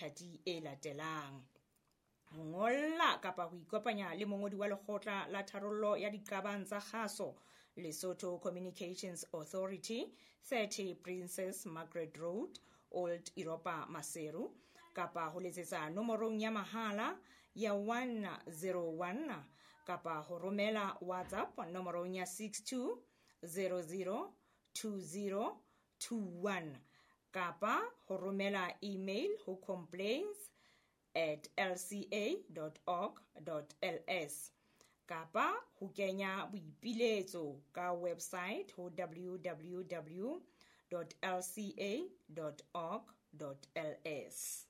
methati e latelang. Ho ngolla kapa ho ikopanya le mongodi wa lekgotla la tharollo ya diqabang tsa kgaso Lesotho Communications Authority, 30 Princess Margaret Road, Old Iropa Maseru, kapa ho letsetsa nomorong ya mahala ya 101 kapa ho romela WhatsApp nomorong ya 62002021 kapa ho romela email ho complaints@lca.org.ls kapa ho kenya boipiletso ka website ho www.lca.org.ls.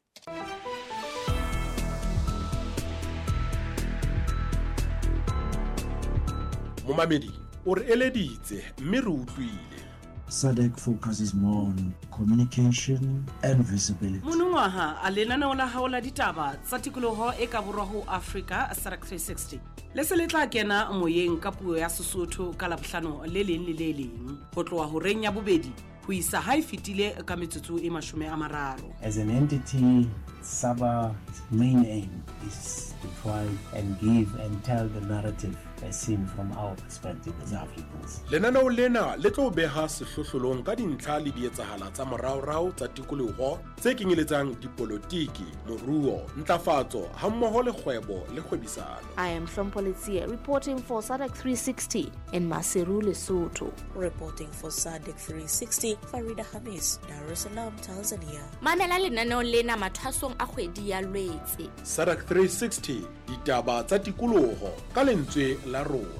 Momamedi o re eleditse mme re utlwile. SADC focuses more on communication and visibility. Monongwaha a lenaneo la hao la ditaba tsa tikoloho e ka borwa ho Africa SADC 360 le se le tla kena moyeng ka puo ya Sesotho ka Labohlano le leng le le leng ho tloha ho reng ya bobedi ho isa ha e fetile ka metsotso e 30. As an entity, SABA's main aim is to try and give and tell the narrative as seen from our perspective as Africans. Lenaneo lena le tlo beha sehlohlolong ka dintlha le dietsahala tsa moraorao tsa tikoloho tse kenyeletsang dipolotiki, moruo, ntlafatso hammoho le kgwebo le kgwebisano. I am Shompolitsia reporting for SADC 360 in Maseru, Lesotho. Reporting for SADC 360, Farida Hamis, Dar es Salaam, Tanzania. Mamela lenaneo lena mathasong a kgwedi ya Lwetse. SADC 360, ditaba tsa tikoloho ka lentswe la rona.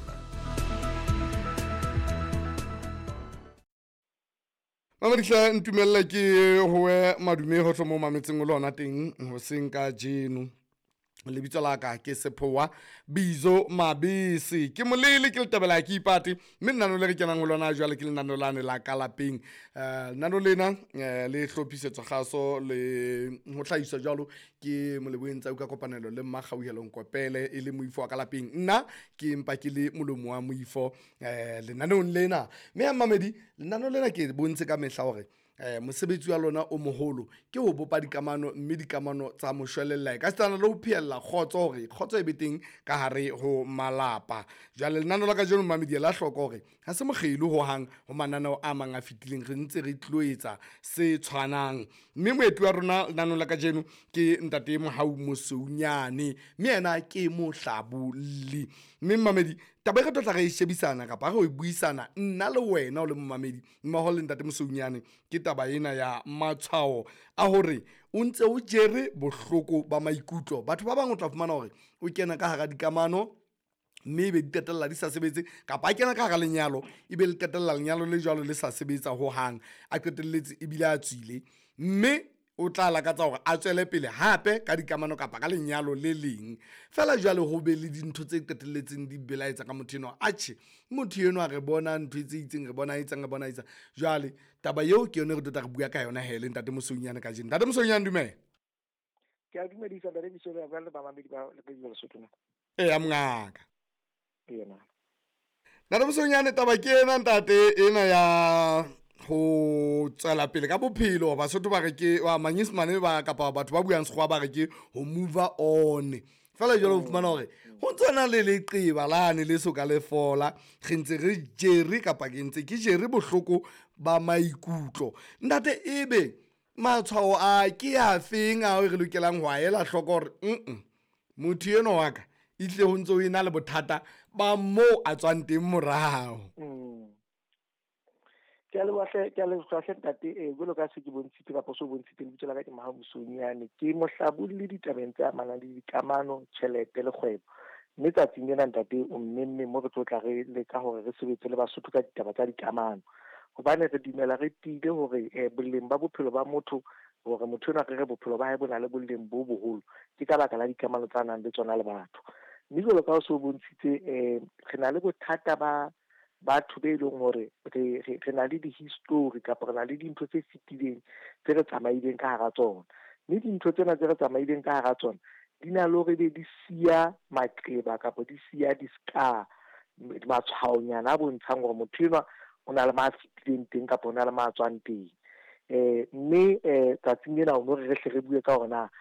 Mamadihla ntumella ke howe madume ho tlo mo mametseng o lona teng ho senka jeno. Lebitso la ka ke Sephowa Bizo Mabese ke molele ke letabela ke ipate mme nna no le re kenang ho lona jwale ke lenano lane la ka lapeng nano lena le hlophisetso kgaso le ho tlhaisa jwalo ke moleboeng tsa ka kopanelo le mmagauhelong kopele e le moifo wa ka lapeng nna ke mpa ke le molomo wa moifo lenanong lena mme ya mamedi lenano lena ke bontse ka mehla hore mosebetsi wa lona o moholo ke ho bopa dikamano mme dikamano tsa moshwelella ka tsana le ho phiella khotso hore khotso e beteng ka hare ho malapa jwale lenano la ka jeno mamedi la hloko hore ha se mogelu ho hang ho mananao a mang a fitileng re ntse re tloetsa se tshwanang mme moetu wa rona lenano la ka jeno ke ntate Mohau Mosounyane mme yena ke mohlabuli mme mamedi taba re tla re shebisana kapa re buisana nna le wena o le momamedi mmoho le ntate Mosounyane ke taba ena ya matshwao a hore o ntse o jere bohloko ba maikutlo batho ba bang o tla fumana hore o kena ka hara dikamano mme be ditetella di sa sebetse kapa a kena ka hara lenyalo e be le tetella lenyalo le jwalo le sa sebetsa ho hang a qetelletse e bile a tswile mme o tla lakatsa hore a tswele pele hape ka dikamano kapa ka lenyalo le leng fela jwale ho be le dintho tse qetelletseng di belaetsa ka motho eno atjhe motho eno a re bona ntho tse itseng re bona itseng re bona itsa jwale taba eo ke yone re tota re bua ka yona hele ntate Mosounyane ka jeno ntate Mosounyane dumela ke a dumedisa ba le biso ba le ba mamedi ba le le Lesotho a mngaka yena ntate Mosounyane taba ke ena ntate ena ya ho tsela pele ka bophelo Basotho ba re ke wa manyesemane ba kapa batho ba buang sekgwa ba re ke ho move on fela jalo o fumana hore ho tsana le leqeba lane le soka le fola re ntse re jere kapa ke ntse ke jere bohloko ba maikutlo ntate ebe matshwao a ke a feng a re lokelang ho aela hloko hore motho eno wa ka itle ho ntse o ena le bothata ba mo a tswang teng morao ke a le tsahle ntate bolo ka se ke bontshitse ka poso bontshitse le bitla ka ke Mohau Mosounyane ke mohlabuli le ditabeng tsa mana le dikamano tjhelete le kgwebo mme tsatsing lena ntate o mmemme mo re tlotla re le ka hore re sebetse le Basotho ka ditaba tsa dikamano hobane re dumela re tile hore boleng ba bophelo ba motho hore motho ona re bophelo ba hae bona le boleng bo boholo ke ka baka la dikamano tsa nang le tsona le batho mme jwalo ka o se o bontshitse re na le bothata ba batho be leng hore re na le di-history kapa re na le dintho tse fetileng tse re tsamaileng ka hara tsona mme dintho tsena tse re tsamaileng ka hara tsona di na le hore di siya maqeba kapa di siya di-scar matshwaonyana a bontshang hore motho enwa o na le ma fetileng teng kapa o na le ma tswang teng mme tsatsing lena o no re hle re bue ka hore na